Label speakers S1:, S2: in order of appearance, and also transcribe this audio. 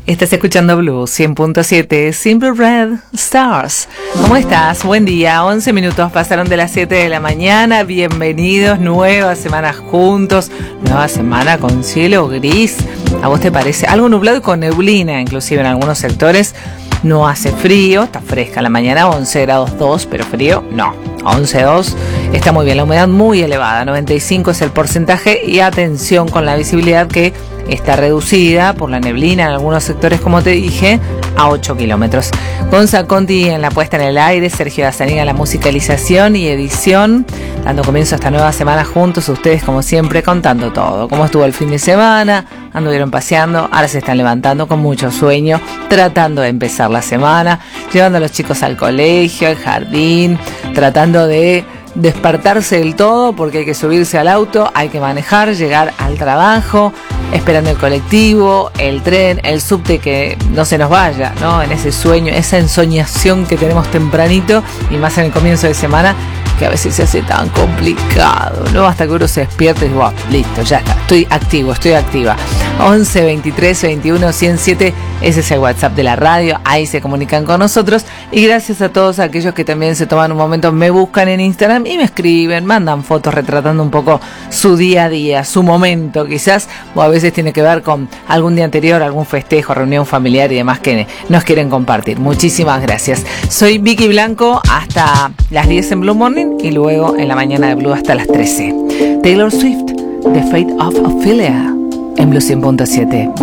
S1: Estás escuchando Blue 100.7, Simple Red Stars. ¿Cómo estás? Buen día, 11 minutos pasaron de las 7 de la mañana. Bienvenidos, nueva semana juntos, nueva semana con cielo gris. ¿A vos te parece? Algo nublado y con neblina, inclusive en algunos sectores. No hace frío, está fresca la mañana, 11 grados 2, pero frío no. 11.2, está muy bien, la humedad muy elevada, 95 es el porcentaje y atención con la visibilidad que está reducida por la neblina en algunos sectores, como te dije, a 8 kilómetros. Gonza Conti en la puesta en el aire, Sergio Dazaniga en la musicalización y edición, dando comienzo a esta nueva semana juntos, ustedes como siempre contando todo, cómo estuvo el fin de semana, anduvieron paseando, ahora se están levantando con mucho sueño, tratando de empezar la semana, llevando a los chicos al colegio, al jardín, tratando de despertarse del todo porque hay que subirse al auto, hay que manejar, llegar al trabajo, esperando el colectivo, el tren, el subte, que no se nos vaya, ¿no? En ese sueño, esa ensoñación que tenemos tempranito y más en el comienzo de semana, que a veces se hace tan complicado, ¿no? Hasta que uno se despierta y dice, wow, listo, ya está, estoy activo, estoy activa. 11 23 21 107, ese es el WhatsApp de la radio, ahí se comunican con nosotros. Y gracias a todos aquellos que también se toman un momento, me buscan en Instagram y me escriben, mandan fotos retratando un poco su día a día, su momento quizás, o a veces tiene que ver con algún día anterior, algún festejo, reunión familiar y demás que nos quieren compartir. Muchísimas gracias. Soy Vicky Blanco hasta las 10 en Blue Morning y luego en la mañana de Blue hasta las 13. Taylor Swift, The Fate of Ophelia en Blue 100.7.